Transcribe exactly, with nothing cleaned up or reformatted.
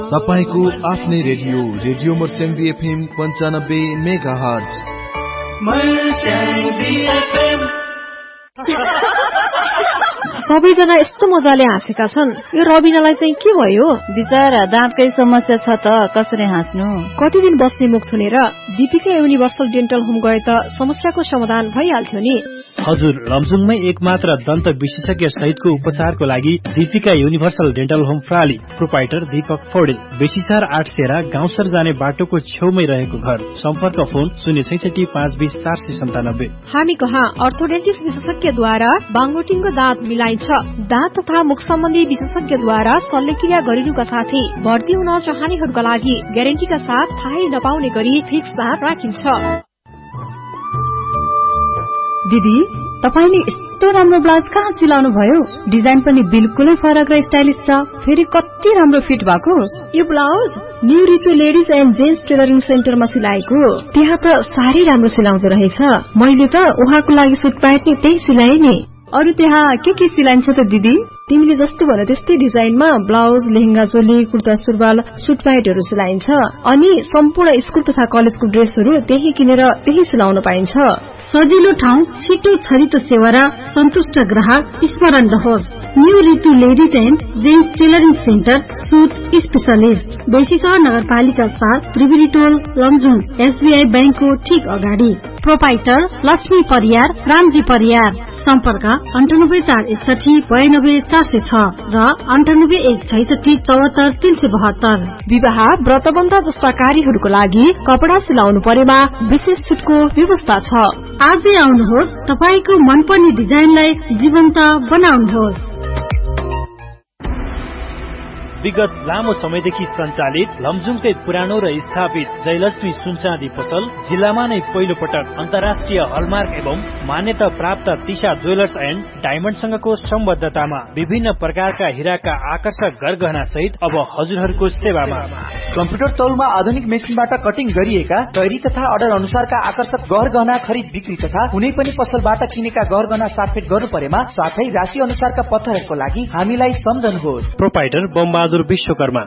तपाईको आफ्नै radio radio Marsyangdi FM पन्चानब्बे मेगा हर्ज। सबैजना यस्तो मजाले हाँसेका छन्, यो रबिनालाई चाहिँ के भयो? बिचारा दाँतकै समस्या छ त, कसरी हाँस्नु? कति दिन बस्ने मुख थुनेर दीपिका युनिभर्सल डेन्टल होम गए त समस्याको समाधान भइहाल्थ्यो नि। हजुर, लमजुङमै एकमात्र दन्त विशेषज्ञ सहितको उपचारको लागि Deepika universal dental home प्राली। Proprietor Deepak Paudel, बेसीसार आठ सेरा गाउँसर जाने बाटोको छेउमै रहेको घर। सम्पर्क फोन शून्य छैसठी पाँच बीस चार सय सन्तानब्बे। हामी कहाँ अर्थोडेन्टिस्ट विशेषज्ञद्वारा बाङ्गोटिङको दाँत मिलाइन्छ। दाँत तथा मुख सम्बन्धी विशेषज्ञद्वारा शल्यक्रिया गरिनुका साथै भर्ती हुन चाहनेहरूका लागि ग्यारेन्टीका साथ थाहै नपाउने गरी फिक्स दाँत राखिन्छ। दिदी, तपाईले यस्तो राम्रो ब्लाउज कहाँ सिलाउनु भयो? डिजाइन पनि बिल्कुलै फरक र स्टाइलिश छ, फेरि कति राम्रो फिट भएको। यो blouse new Ritu ladies and gents tailoring सेन्टरमा सिलाएको। त्यहाँ त साह्रै राम्रो सिलाउँदो रहेछ। मैले त उहाँको लागि सुट प्यान्ट नि त्यही सिलाए नि। अरु त्यहाँ के के सिलाइन्छ त दिदी? तिमीले जस्तो भने त्यस्तै डिजाइनमा ब्लाउज, लेहेंगा चोली, कुर्ता सुरुवाल, सुट प्यान्टहरू सिलाइन्छ। अनि सम्पूर्ण स्कुल तथा कलेजको ड्रेसहरू त्यही किनेर त्यही सिलाउन पाइन्छ। सजिलो ठाउँ, छिटो छरितो सेवा र सन्तुष्ट ग्राहक स्मरण रहोस्। New Ritu ladies and gents tailoring centre, suit specialist, बेसीसर नगरपालिका सात, त्रिवेणी टोल, लमजुङ, एसबीआई बैंकको ठीक अगाडि। प्रोपाइटर लक्ष्मी परियार, रामजी परियार। सम्पर्क अन्ठानब्बे चार एकसठी बयानब्बे चार सय छ र अन्ठानब्बे एक छैसठी चौहत्तर तीन सय बहत्तर। विवाह, व्रतबन्ध जस्ता कार्यहरूको लागि कपडा सिलाउनु परेमा विशेष छुटको व्यवस्था छ। आजै आउनुहोस्, तपाईको मनपर्ने डिजाइनलाई जीवन्त बनाउनुहोस्। विगत लामो समयदेखि सञ्चालित लमजुङकै पुरानो र स्थापित जयलक्ष्मी सुनचाँदी पसल जिल्लामा नै पहिलो पटक अन्तर्राष्ट्रिय हलमार्क एवं मान्यता प्राप्त तिशा ज्वेलर्स एन्ड डायमण्डसँगको सम्बद्धतामा विभिन्न प्रकारका हिराका आकर्षक गरगहना सहित अब हजुरहरूको सेवामा। कम्प्युटर तौलमा आधुनिक मेसिनबाट कटिङ गरिएका तैरी तथा अर्डर अनुसारका आकर्षक गहना खरिद बिक्री तथा कुनै पनि पसलबाट किनेका गहना साटफेट गर्नु परेमा साथै राशि अनुसारका पत्थरहरूको लागि हामीलाई सम्झनुहोस्। प्रोपाइटर बमबहादुर विश्वकर्मा,